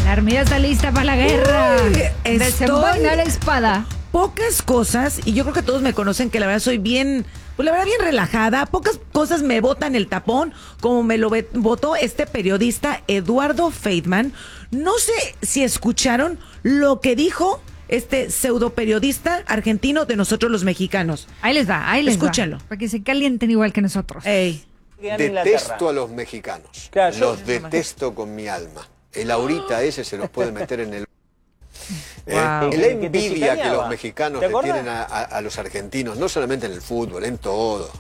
La armilla está lista para la guerra. Desenvaina la espada. Pocas cosas, y yo creo que todos me conocen que la verdad soy bien, pues la verdad bien relajada. Pocas cosas me botan el tapón, como me lo votó este periodista Eduardo Feitman. No sé si escucharon lo que dijo este pseudo periodista argentino de nosotros los mexicanos. Ahí les va. Escúchenlo. Para que se calienten igual que nosotros. Ey. Detesto a los mexicanos. Claro, los detesto con mi alma. El ahorita ese se los puede meter en el... Wow. La Que te envidia que chicaneaba. los mexicanos ¿Te le acordás? tienen a los argentinos, no solamente en el fútbol, en todo.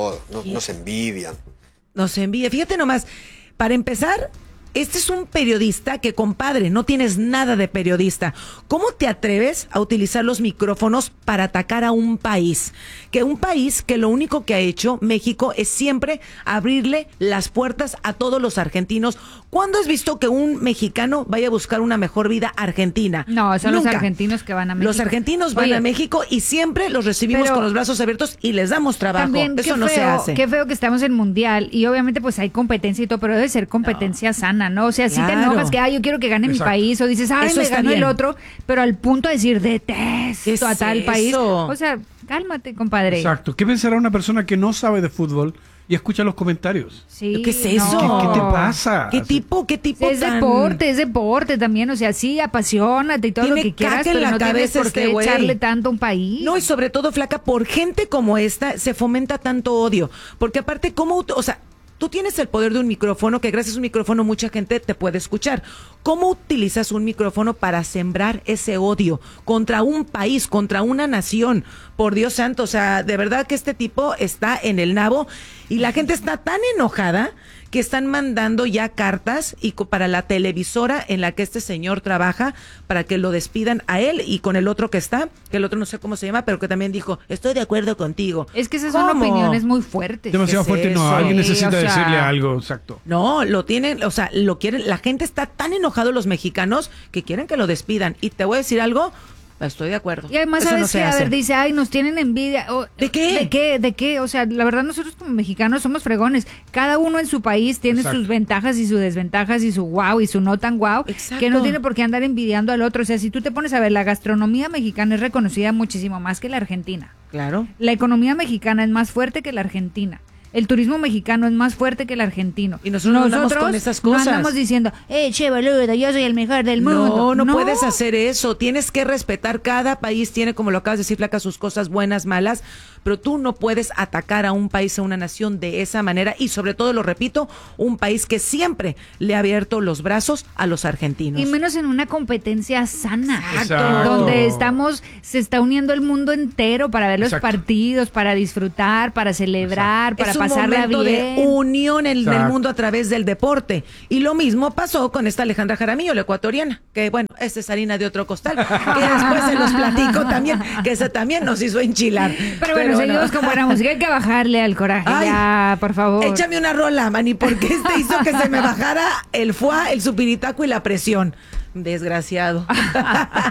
No se envidian. Nos envía. Fíjate nomás, para empezar, este es un periodista que, compadre, no tienes nada de periodista. ¿Cómo te atreves a utilizar los micrófonos para atacar a un país? Que un país que lo único que ha hecho México es siempre abrirle las puertas a todos los argentinos. ¿Cuándo has visto que un mexicano vaya a buscar una mejor vida a Argentina? No, son los Nunca. argentinos que van a México. Los argentinos van Oye, a México y siempre los recibimos pero con los brazos abiertos y les damos trabajo. También, Eso no se hace. Qué feo que estamos en mundial y obviamente pues hay competencia y todo, pero debe ser competencia sana, ¿no? O sea, si te Claro. enojas que, yo quiero que gane mi país, o dices, Eso me está ganó el bien. otro, pero al punto de decir, ¿Qué detesto es a tal eso? país. O sea, cálmate, compadre. Exacto. ¿Qué pensará una persona que no sabe de fútbol y escucha los comentarios? Sí, ¿Qué es eso? no. ¿Qué te pasa? ¿Qué tipo Es tan- deporte también, o sea, sí, apasionate y todo lo Tiene que quieras, caca en pero la no tienes cabeza por este qué güey. echarle tanto a un país. No, y sobre todo, flaca, por gente como esta se fomenta tanto odio. Porque aparte, o sea, tú tienes el poder de un micrófono, que gracias a un micrófono mucha gente te puede escuchar. ¿Cómo utilizas un micrófono para sembrar ese odio contra un país, contra una nación? Por Dios santo, o sea, de verdad que este tipo está en el nabo y la gente está tan enojada que están mandando ya cartas para la televisora en la que este señor trabaja para que lo despidan a él y con el otro que está, que el otro no sé cómo se llama, pero que también dijo, estoy de acuerdo contigo. Es que esas son ¿Cómo? opiniones muy fuertes. Demasiado ¿Qué es fuerte. No, eso? alguien Sí, necesita o sea, decirle algo. Exacto. No, lo tienen, o sea, lo quieren, la gente está tan enojado los mexicanos que quieren que lo despidan. Y te voy a decir algo, estoy de acuerdo. Y además, Eso ¿sabes no se qué? A hace. ver, dice, nos tienen envidia. ¿De qué? ¿De qué? O sea, la verdad, nosotros como mexicanos somos fregones. Cada uno en su país tiene Exacto. sus ventajas y sus desventajas y su wow y su no tan wow, Exacto. que no tiene por qué andar envidiando al otro. O sea, si tú te pones a ver, la gastronomía mexicana es reconocida muchísimo más que la argentina. Claro. La economía mexicana es más fuerte que la argentina. El turismo mexicano es más fuerte que el argentino. Y nosotros no andamos con esas cosas. No andamos diciendo, che, boludo, yo soy el mejor del mundo. No puedes hacer eso. Tienes que respetar. Cada país tiene, como lo acabas de decir, Flaca, sus cosas buenas, malas. Pero tú no puedes atacar a un país, a una nación de esa manera. Y sobre todo, lo repito, un país que siempre le ha abierto los brazos a los argentinos. Y menos en una competencia sana, Exacto. donde se está uniendo el mundo entero para ver los Exacto. partidos, para disfrutar, para celebrar, para es un pasarla momento bien. de unión en el Exacto. mundo a través del deporte. Y lo mismo pasó con esta Alejandra Jaramillo, la ecuatoriana, que bueno, esta es harina de otro costal, que después se los platico también, que esa también nos hizo enchilar. Pero bueno, seguimos con buena música. Hay que bajarle al coraje, Ay, ya, por favor. Échame una rola, Manny, porque este hizo que se me bajara el foie, el supiritaco y la presión. Desgraciado.